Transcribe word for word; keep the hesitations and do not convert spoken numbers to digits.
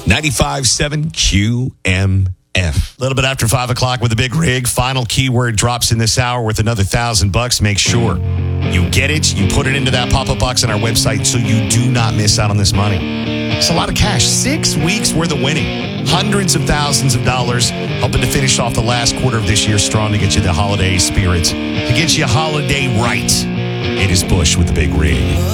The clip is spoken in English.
ninety-five point seven Q M F. A little bit after five o'clock with the big rig. Final keyword drops in this hour worth another thousand bucks. Make sure you get it. You put it into that pop-up box on our website so you do not miss out on this money. It's a lot of cash. Six weeks worth of winning. Hundreds of thousands of dollars helping to finish off the last quarter of this year strong to get you the holiday spirit, to get you holiday right. It is Bush with the big rig.